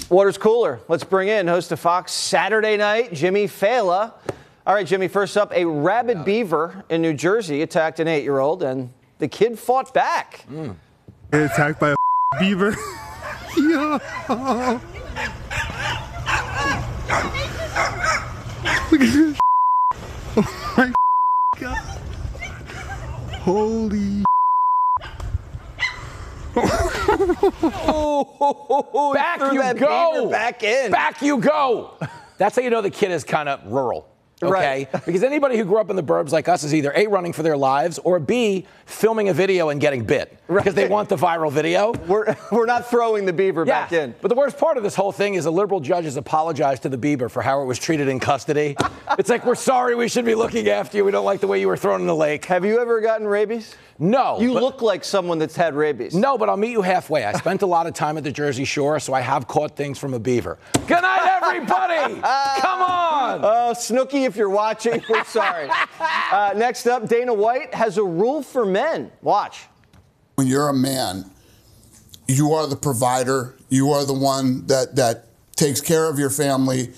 Water's cooler. Let's bring in host of Fox Saturday Night, Jimmy Failla. All right, Jimmy, first up, a rabid beaver in New Jersey attacked an 8-year-old, and the kid fought back. Attacked by a beaver. Yo. Look at this. Oh my God. Holy. Oh, back you go. Back in. Back you go. That's how you know the kid is kind of rural. Okay? Right. Because anybody who grew up in the burbs like us is either A, running for their lives, or B, filming a video and getting bit. Right. Because they want the viral video. We're not throwing the beaver back in. But the worst part of this whole thing is the liberal judges apologized to the beaver for how it was treated in custody. It's like, we're sorry, we should be looking after you. We don't like the way you were thrown in the lake. Have you ever gotten rabies? No. You look like someone that's had rabies. No, but I'll meet you halfway. I spent a lot of time at the Jersey Shore, so I have caught things from a beaver. Good night, everybody. Come on. Oh, Snooki, if you're watching, we're sorry. Next up, Dana White has a rule for men. Watch. When you're a man, you are the provider. You are the one that takes care of your family.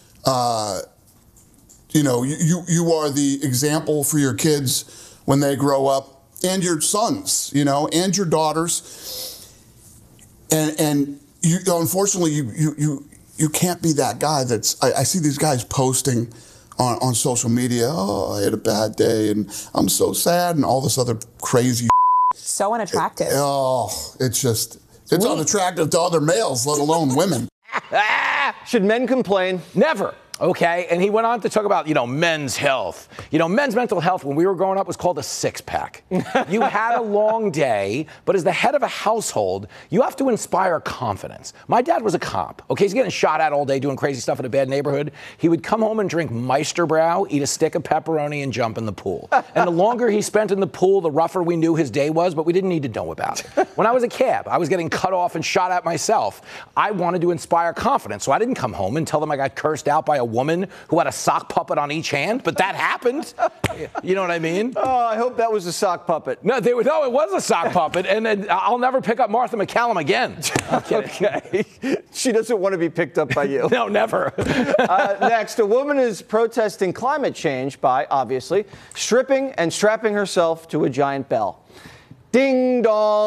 You are the example for your kids when they grow up, and your sons, and your daughters. And you, unfortunately, you can't be that guy I see these guys posting on social media, oh, I had a bad day and I'm so sad and all this other crazy. So unattractive. It's unattractive to other males, let alone women. Should men complain? Never. Okay, and he went on to talk about, men's health. Men's mental health when we were growing up was called a six-pack. You had a long day, but as the head of a household, you have to inspire confidence. My dad was a cop. Okay, he's getting shot at all day, doing crazy stuff in a bad neighborhood. He would come home and drink Meisterbrow, eat a stick of pepperoni, and jump in the pool. And the longer he spent in the pool, the rougher we knew his day was, but we didn't need to know about it. When I was a cab, I was getting cut off and shot at myself. I wanted to inspire confidence, so I didn't come home and tell them I got cursed out by a woman who had a sock puppet on each hand, but that happened. You know what I mean? Oh, I hope that was a sock puppet. No, it was a sock puppet, and I'll never pick up Martha McCallum again. Okay. She doesn't want to be picked up by you. No, never. Next, a woman is protesting climate change by, obviously, stripping and strapping herself to a giant bell. Ding dong.